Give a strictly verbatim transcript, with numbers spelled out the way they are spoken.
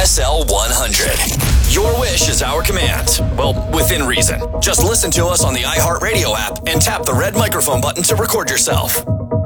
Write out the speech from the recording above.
S L one hundred. Your wish is our command. Well, within reason. Just listen to us on the iHeartRadio app and tap the red microphone button to record yourself.